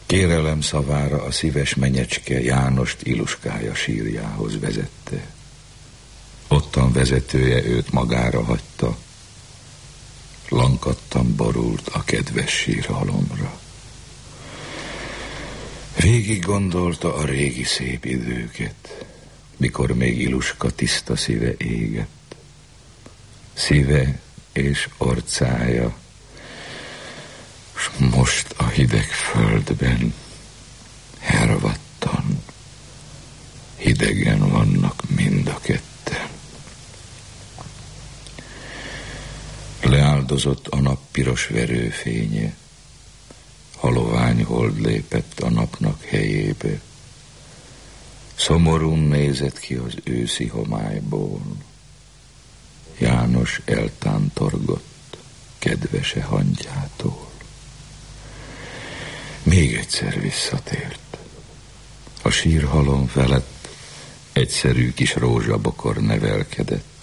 Kérelem szavára a szíves menyecske Jánost Iluskája sírjához vezette. Ottan vezetője őt magára hagyta, lankadtan borult a kedves sírhalomra. Végig gondolta a régi szép időket, mikor még Iluska tiszta szíve égett. Szíve és orcája, s most a hideg földben hervadtan, hidegen vannak mind a ketten. Leáldozott a nap piros verőfénye, halovány hold lépett a napnak helyébe. Szomorún nézett ki az őszi homályból. János eltántorgott kedvese hangyától. Még egyszer visszatért. A sírhalom felett egyszerű kis rózsabokor nevelkedett.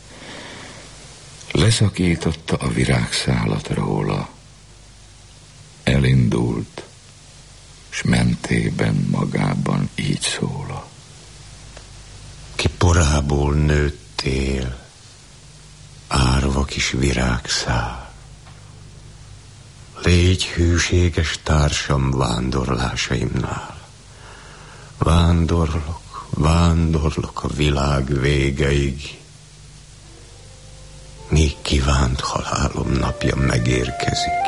Leszakította a virágszálat róla. Elindult, s mentében magában így szólal. Ki porából nőttél, árva kis virágszál. Légy hűséges társam vándorlásaimnál. Vándorlok, vándorlok a világ végeig, míg kívánt halálom napja megérkezik.